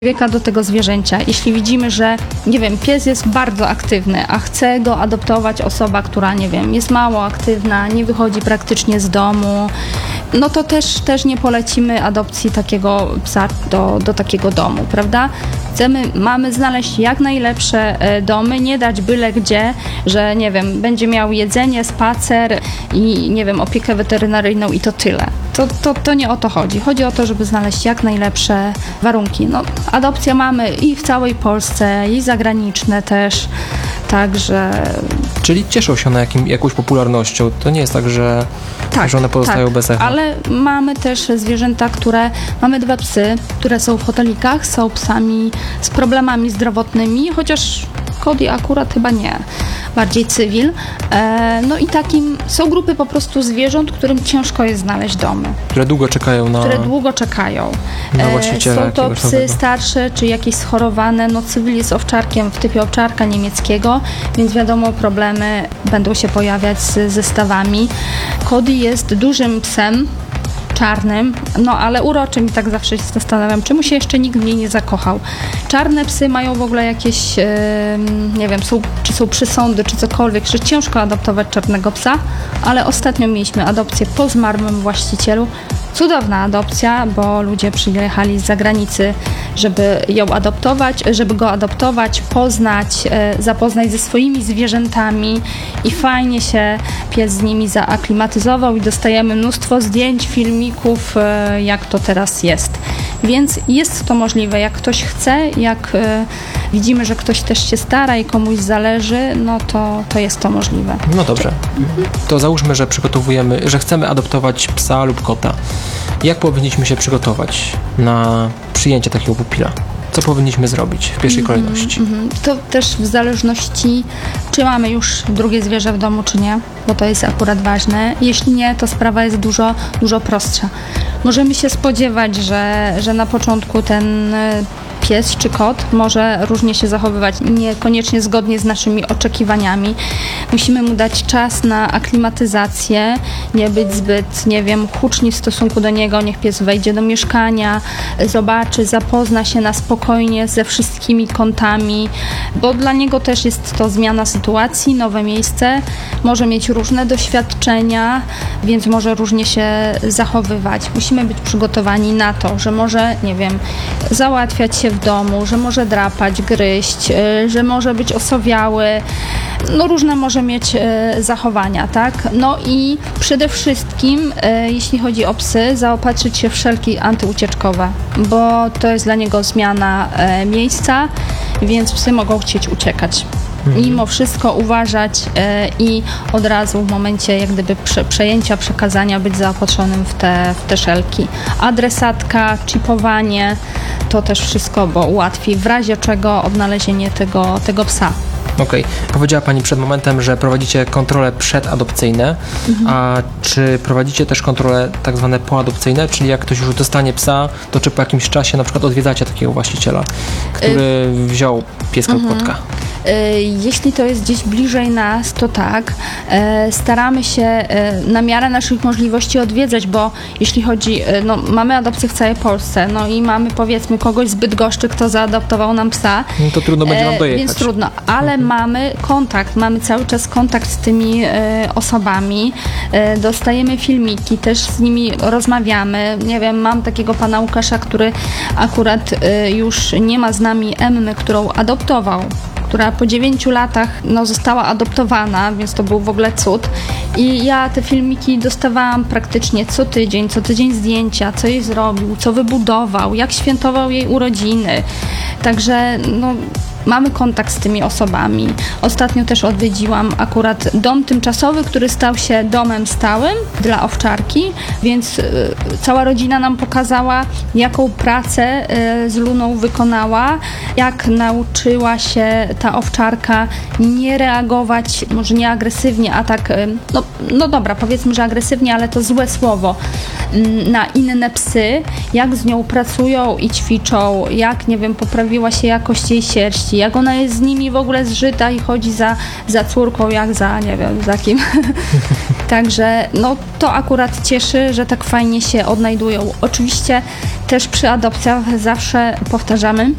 człowieka do tego zwierzęcia. Jeśli widzimy, że, nie wiem, pies jest bardzo aktywny, a chce go adoptować osoba, która, nie wiem, jest mało aktywna, nie wychodzi praktycznie z domu, no to też nie polecimy adopcji takiego psa do takiego domu, prawda? Mamy znaleźć jak najlepsze domy, nie dać byle gdzie, że, nie wiem, będzie miał jedzenie, spacer i, nie wiem, opiekę weterynaryjną i to tyle. To nie o to chodzi. Chodzi o to, żeby znaleźć jak najlepsze warunki. No, adopcje mamy i w całej Polsce, i zagraniczne też, także... Czyli cieszą się one jakąś popularnością. To nie jest tak, że one pozostają bez echa. Ale mamy też zwierzęta, mamy 2 psy, które są w hotelikach, są psami z problemami zdrowotnymi, chociaż Cody akurat chyba nie, bardziej cywil. No i takim są grupy po prostu zwierząt, którym ciężko jest znaleźć domy. Które długo czekają na właściciela. Są to psy starsze, czy jakieś schorowane. No cywil jest owczarkiem w typie owczarka niemieckiego, więc wiadomo, problemy będą się pojawiać z zestawami. Cody jest dużym psem, czarnym, no ale uroczym i tak zawsze się zastanawiam, czemu się jeszcze nikt w niej nie zakochał. Czarne psy mają w ogóle jakieś, nie wiem, czy są przysądy, czy cokolwiek, że ciężko adoptować czarnego psa, ale ostatnio mieliśmy adopcję po zmarłym właścicielu. Cudowna adopcja, bo ludzie przyjechali z zagranicy, żeby go adoptować, poznać, zapoznać ze swoimi zwierzętami i fajnie się pies z nimi zaaklimatyzował i dostajemy mnóstwo zdjęć, filmików, jak to teraz jest. Więc jest to możliwe, jak ktoś chce, jak widzimy, że ktoś też się stara i komuś zależy, no to jest to możliwe. No dobrze. To załóżmy, że że chcemy adoptować psa lub kota. Jak powinniśmy się przygotować na przyjęcie takiego pupila? Co powinniśmy zrobić w pierwszej kolejności? To też w zależności, czy mamy już drugie zwierzę w domu, czy nie, bo to jest akurat ważne. Jeśli nie, to sprawa jest dużo, dużo prostsza. Możemy się spodziewać, że na początku ten pies czy kot może różnie się zachowywać, niekoniecznie zgodnie z naszymi oczekiwaniami. Musimy mu dać czas na aklimatyzację, nie być zbyt, nie wiem, huczni w stosunku do niego. Niech pies wejdzie do mieszkania, zobaczy, zapozna się na spokojnie ze wszystkimi kątami, bo dla niego też jest to zmiana sytuacji, nowe miejsce, może mieć różne doświadczenia, więc może różnie się zachowywać. Musimy być przygotowani na to, że może, nie wiem, załatwiać się w domu, że może drapać, gryźć, że może być osowiały, no różne może mieć zachowania, tak? No i przede wszystkim, jeśli chodzi o psy, zaopatrzyć się w szelki antyucieczkowe, bo to jest dla niego zmiana miejsca, więc psy mogą chcieć uciekać. Mimo wszystko uważać i od razu w momencie jak gdyby przejęcia, przekazania być zaopatrzonym w te szelki. Adresatka, chipowanie, to też wszystko, bo ułatwi w razie czego odnalezienie tego psa. Okej. Powiedziała Pani przed momentem, że prowadzicie kontrole przedadopcyjne, a czy prowadzicie też kontrole tak zwane poadopcyjne, czyli jak ktoś już dostanie psa, to czy po jakimś czasie na przykład odwiedzacie takiego właściciela, który wziął pieska lub kotka? Jeśli to jest gdzieś bliżej nas, to tak. Staramy się na miarę naszych możliwości odwiedzać, bo jeśli chodzi, no mamy adopcję w całej Polsce, no i mamy powiedzmy kogoś z Bydgoszczy, kto zaadoptował nam psa. No to trudno będzie nam dojechać. Więc trudno, ale mamy kontakt, mamy cały czas kontakt z tymi osobami, dostajemy filmiki, też z nimi rozmawiamy. Nie wiem, mam takiego pana Łukasza, który akurat już nie ma z nami Emmy, którą adoptował, która po 9 latach została adoptowana, więc to był w ogóle cud. I ja te filmiki dostawałam praktycznie co tydzień zdjęcia, co jej zrobił, co wybudował, jak świętował jej urodziny. Także mamy kontakt z tymi osobami. Ostatnio też odwiedziłam akurat dom tymczasowy, który stał się domem stałym dla owczarki, więc cała rodzina nam pokazała, jaką pracę z Luną wykonała, jak nauczyła się ta owczarka nie reagować, może nie agresywnie, a tak, no dobra, powiedzmy, że agresywnie, ale to złe słowo, na inne psy, jak z nią pracują i ćwiczą, jak, nie wiem, poprawiła się jakość jej sierści, jak ona jest z nimi w ogóle zżyta i chodzi za córką, jak za, nie wiem, za kim. Także to akurat cieszy, że tak fajnie się odnajdują. Oczywiście też przy adopcjach zawsze powtarzamy,